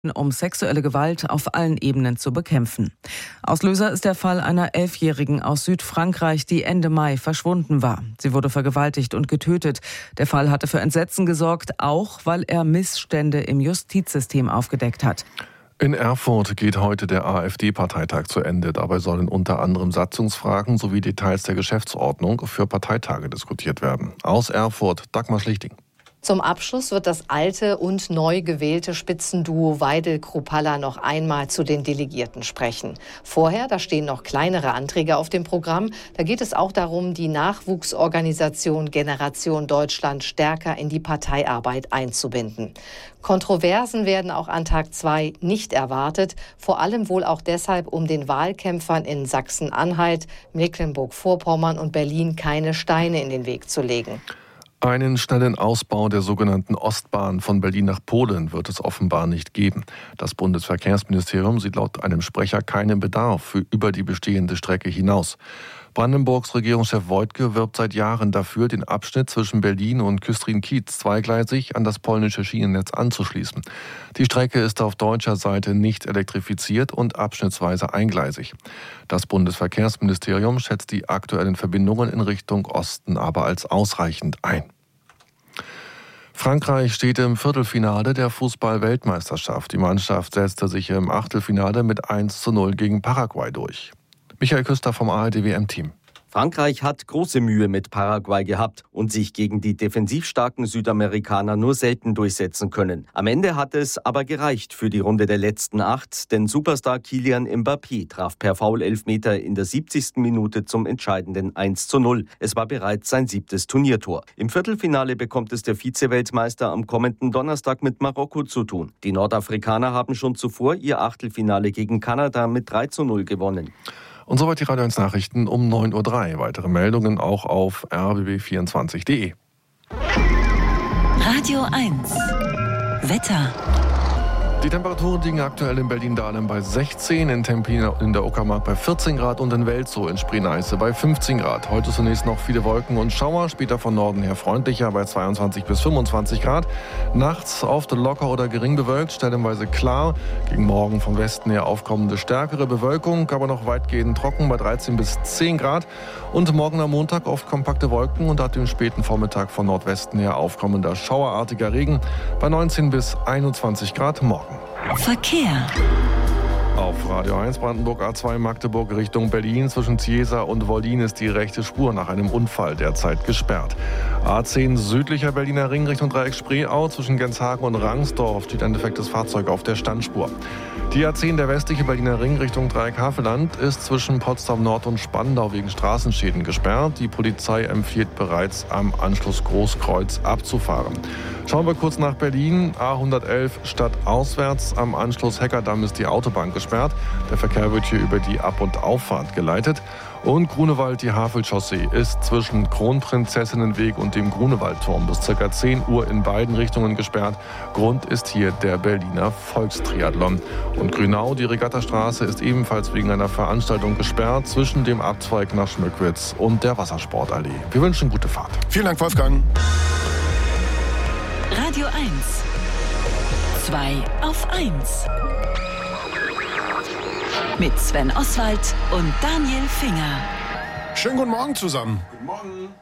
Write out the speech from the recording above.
um sexuelle Gewalt auf allen Ebenen zu bekämpfen. Auslöser ist der Fall einer 11-Jährigen aus Südfrankreich, die Ende Mai verschwunden war. Sie wurde vergewaltigt und getötet. Der Fall hatte für Entsetzen gesorgt, auch weil er Missstände im Justizsystem aufgedeckt hat. In Erfurt geht heute der AfD-Parteitag zu Ende. Dabei sollen unter anderem Satzungsfragen sowie Details der Geschäftsordnung für Parteitage diskutiert werden. Aus Erfurt, Dagmar Schlichting. Zum Abschluss wird das alte und neu gewählte Spitzenduo Weidel-Kruppalla noch einmal zu den Delegierten sprechen. Vorher, da stehen noch kleinere Anträge auf dem Programm. Da geht es auch darum, die Nachwuchsorganisation Generation Deutschland stärker in die Parteiarbeit einzubinden. Kontroversen werden auch an Tag 2 nicht erwartet, vor allem wohl auch deshalb, um den Wahlkämpfern in Sachsen-Anhalt, Mecklenburg-Vorpommern und Berlin keine Steine in den Weg zu legen. Einen schnellen Ausbau der sogenannten Ostbahn von Berlin nach Polen wird es offenbar nicht geben. Das Bundesverkehrsministerium sieht laut einem Sprecher keinen Bedarf für über die bestehende Strecke hinaus. Brandenburgs Regierungschef Wojtke wirbt seit Jahren dafür, den Abschnitt zwischen Berlin und Küstrin-Kiez zweigleisig an das polnische Schienennetz anzuschließen. Die Strecke ist auf deutscher Seite nicht elektrifiziert und abschnittsweise eingleisig. Das Bundesverkehrsministerium schätzt die aktuellen Verbindungen in Richtung Osten aber als ausreichend ein. Frankreich steht im Viertelfinale der Fußball-Weltmeisterschaft. Die Mannschaft setzte sich im Achtelfinale mit 1:0 gegen Paraguay durch. Michael Küster vom ARD-WM-Team. Frankreich hat große Mühe mit Paraguay gehabt und sich gegen die defensiv starken Südamerikaner nur selten durchsetzen können. Am Ende hat es aber gereicht für die Runde der letzten 8, denn Superstar Kylian Mbappé traf per Foul-Elfmeter in der 70. Minute zum entscheidenden 1:0. Es war bereits sein 7. Turniertor. Im Viertelfinale bekommt es der Vize-Weltmeister am kommenden Donnerstag mit Marokko zu tun. Die Nordafrikaner haben schon zuvor ihr Achtelfinale gegen Kanada mit 3:0 gewonnen. Und soweit die Radio 1 Nachrichten um 9:03 Uhr. Weitere Meldungen auch auf rbb24.de. Radio 1 Wetter. Die Temperaturen liegen aktuell in Berlin-Dahlem bei 16, in Templin in der Uckermark bei 14 Grad und in Welzow in Spree-Neiße bei 15 Grad. Heute zunächst noch viele Wolken und Schauer, später von Norden her freundlicher bei 22 bis 25 Grad. Nachts oft locker oder gering bewölkt, stellenweise klar. Gegen Morgen vom Westen her aufkommende stärkere Bewölkung, aber noch weitgehend trocken bei 13 bis 10 Grad. Und morgen am Montag oft kompakte Wolken und ab dem späten Vormittag von Nordwesten her aufkommender schauerartiger Regen bei 19 bis 21 Grad morgen. Verkehr. Auf Radio 1 Brandenburg A2 Magdeburg Richtung Berlin zwischen Ziesa und Wollin ist die rechte Spur nach einem Unfall derzeit gesperrt. A10 südlicher Berliner Ring Richtung Dreieck Spreeau zwischen Genshagen und Rangsdorf steht ein defektes Fahrzeug auf der Standspur. Die A10 der westliche Berliner Ring Richtung Dreieck Havelland ist zwischen Potsdam Nord und Spandau wegen Straßenschäden gesperrt. Die Polizei empfiehlt bereits am Anschluss Großkreuz abzufahren. Schauen wir kurz nach Berlin. A111 stadtauswärts. Am Anschluss Heckerdamm ist die Autobahn gesperrt. Der Verkehr wird hier über die Ab- und Auffahrt geleitet. Und Grunewald, die Havelchaussee, ist zwischen Kronprinzessinnenweg und dem Grunewaldturm bis ca. 10 Uhr in beiden Richtungen gesperrt. Grund ist hier der Berliner Volkstriathlon. Und Grünau, die Regattastraße, ist ebenfalls wegen einer Veranstaltung gesperrt zwischen dem Abzweig nach Schmückwitz und der Wassersportallee. Wir wünschen gute Fahrt. Vielen Dank, Wolfgang. Radio 1 2 auf 1 mit Sven Oswald und Daniel Finger. Schönen guten Morgen zusammen. Guten Morgen.